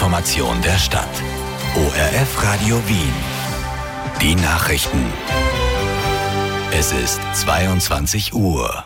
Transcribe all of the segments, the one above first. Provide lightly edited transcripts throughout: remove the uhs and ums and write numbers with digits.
Information der Stadt. ORF Radio Wien. Die Nachrichten. Es ist 22 Uhr.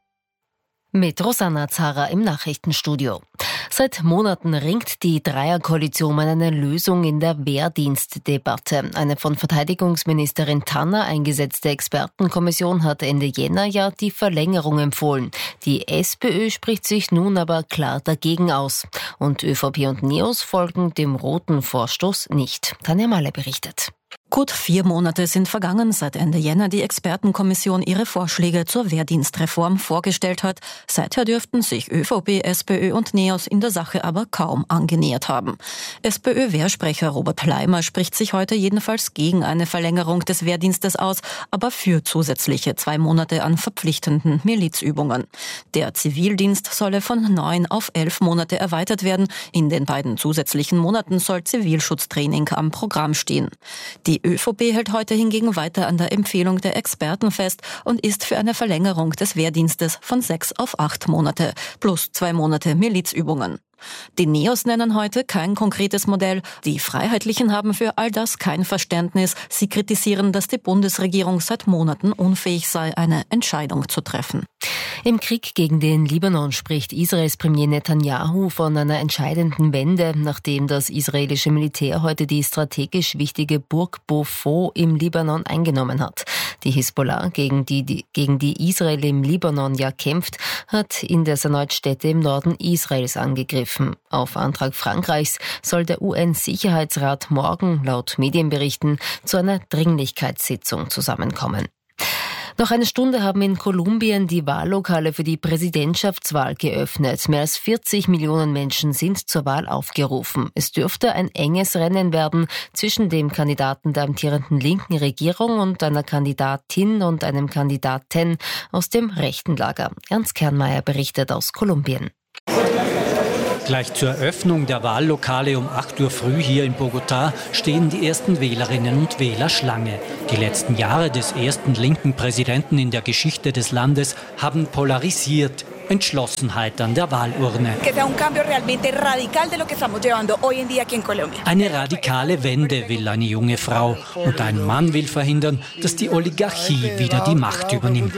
Mit Rosanna Zara im Nachrichtenstudio. Seit Monaten ringt die Dreierkoalition um eine Lösung in der Wehrdienstdebatte. Eine von Verteidigungsministerin Tanner eingesetzte Expertenkommission hat Ende Jänner ja die Verlängerung empfohlen. Die SPÖ spricht sich nun aber klar dagegen aus. Und ÖVP und NEOS folgen dem roten Vorstoß nicht. Tanja Malle berichtet. Gut 4 Monate sind vergangen, seit Ende Jänner die Expertenkommission ihre Vorschläge zur Wehrdienstreform vorgestellt hat. Seither dürften sich ÖVP, SPÖ und NEOS in der Sache aber kaum angenähert haben. SPÖ-Wehrsprecher Robert Leimer spricht sich heute jedenfalls gegen eine Verlängerung des Wehrdienstes aus, aber für zusätzliche 2 Monate an verpflichtenden Milizübungen. Der Zivildienst solle von 9 auf 11 Monate erweitert werden. In den beiden zusätzlichen Monaten soll Zivilschutztraining am Programm stehen. Die ÖVP hält heute hingegen weiter an der Empfehlung der Experten fest und ist für eine Verlängerung des Wehrdienstes von 6 auf 8 Monate plus 2 Monate Milizübungen. Die NEOS nennen heute kein konkretes Modell. Die Freiheitlichen haben für all das kein Verständnis. Sie kritisieren, dass die Bundesregierung seit Monaten unfähig sei, eine Entscheidung zu treffen. Im Krieg gegen den Libanon spricht Israels Premier Netanyahu von einer entscheidenden Wende, nachdem das israelische Militär heute die strategisch wichtige Burg Beaufort im Libanon eingenommen hat. Die Hisbollah, gegen die Israel im Libanon ja kämpft, hat indes erneut Städte im Norden Israels angegriffen. Auf Antrag Frankreichs soll der UN-Sicherheitsrat morgen, laut Medienberichten, zu einer Dringlichkeitssitzung zusammenkommen. Noch eine Stunde haben in Kolumbien die Wahllokale für die Präsidentschaftswahl geöffnet. Mehr als 40 Millionen Menschen sind zur Wahl aufgerufen. Es dürfte ein enges Rennen werden zwischen dem Kandidaten der amtierenden linken Regierung und einer Kandidatin und einem Kandidaten aus dem rechten Lager. Ernst Kernmeier berichtet aus Kolumbien. Gleich zur Eröffnung der Wahllokale um 8 Uhr früh hier in Bogotá stehen die ersten Wählerinnen und Wähler Schlange. Die letzten Jahre des ersten linken Präsidenten in der Geschichte des Landes haben polarisiert. Entschlossenheit an der Wahlurne. Eine radikale Wende will eine junge Frau. Und ein Mann will verhindern, dass die Oligarchie wieder die Macht übernimmt.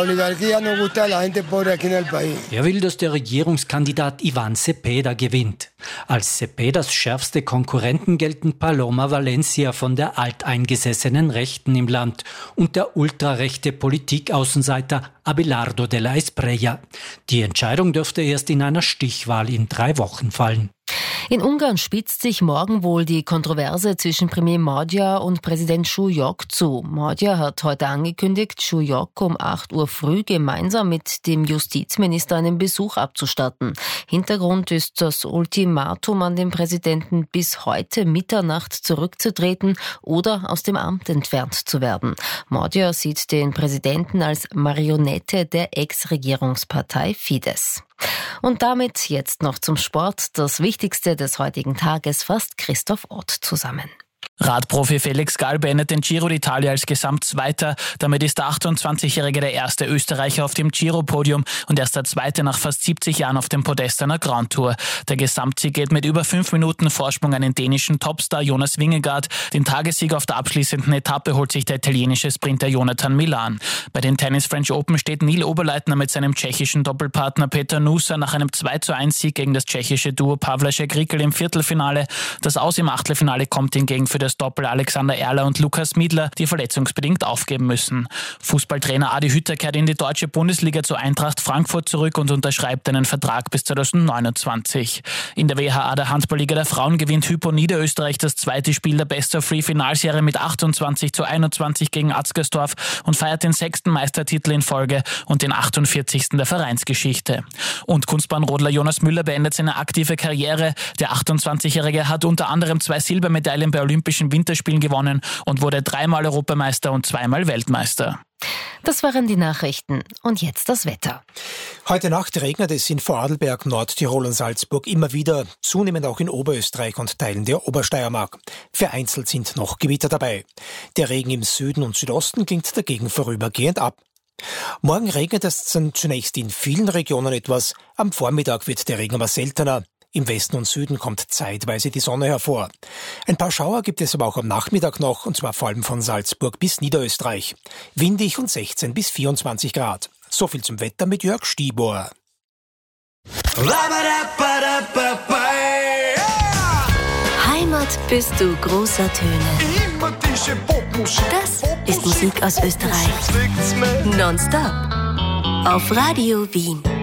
Er will, dass der Regierungskandidat Iván Cepeda gewinnt. Als Cepedas schärfste Konkurrenten gelten Paloma Valencia von der alteingesessenen Rechten im Land und der ultrarechte Politikaußenseiter Abelardo de la Espriella. Die Entscheidung dürfte erst in einer Stichwahl in 3 Wochen fallen. In Ungarn spitzt sich morgen wohl die Kontroverse zwischen Premier Magyar und Präsident Súlyog zu. Magyar hat heute angekündigt, Súlyog um 8 Uhr früh gemeinsam mit dem Justizminister einen Besuch abzustatten. Hintergrund ist das Ultimatum an den Präsidenten, bis heute Mitternacht zurückzutreten oder aus dem Amt entfernt zu werden. Magyar sieht den Präsidenten als Marionette der Ex-Regierungspartei Fidesz. Und damit jetzt noch zum Sport. Das Wichtigste des heutigen Tages fasst Christoph Ott zusammen. Radprofi Felix Gall beendet den Giro d'Italia als Gesamtzweiter. Damit ist der 28-Jährige der erste Österreicher auf dem Giro-Podium und erst der zweite nach fast 70 Jahren auf dem Podest einer Grand Tour. Der Gesamtsieg geht mit über 5 Minuten Vorsprung an den dänischen Topstar Jonas Vingegaard. Den Tagessieg auf der abschließenden Etappe holt sich der italienische Sprinter Jonathan Milan. Bei den Tennis French Open steht Neil Oberleitner mit seinem tschechischen Doppelpartner Petr Nusa nach einem 2:1-Sieg gegen das tschechische Duo Pavlacek-Rikl im Viertelfinale. Das Aus im Achtelfinale kommt hingegen für das Doppel Alexander Erler und Lukas Miedler, die verletzungsbedingt aufgeben müssen. Fußballtrainer Adi Hütter kehrt in die deutsche Bundesliga zu Eintracht Frankfurt zurück und unterschreibt einen Vertrag bis 2029. In der WHA der Handballliga der Frauen gewinnt Hypo Niederösterreich das zweite Spiel der Best-of-3-Finalserie mit 28:21 gegen Atzgersdorf und feiert den 6. Meistertitel in Folge und den 48. der Vereinsgeschichte. Und Kunstbahnrodler Jonas Müller beendet seine aktive Karriere. Der 28-Jährige hat unter anderem 2 Silbermedaillen bei Olympischen Winterspielen gewonnen und wurde 3-mal Europameister und 2-mal Weltmeister. Das waren die Nachrichten. Und jetzt das Wetter. Heute Nacht regnet es in Vorarlberg, Nordtirol und Salzburg immer wieder, zunehmend auch in Oberösterreich und Teilen der Obersteiermark. Vereinzelt sind noch Gewitter dabei. Der Regen im Süden und Südosten klingt dagegen vorübergehend ab. Morgen regnet es zunächst in vielen Regionen etwas. Am Vormittag wird der Regen aber seltener. Im Westen und Süden kommt zeitweise die Sonne hervor. Ein paar Schauer gibt es aber auch am Nachmittag noch, und zwar vor allem von Salzburg bis Niederösterreich. Windig und 16 bis 24 Grad. So viel zum Wetter mit Jörg Stieber. Heimat bist du großer Töne. Das ist Musik aus Österreich. Nonstop. Auf Radio Wien.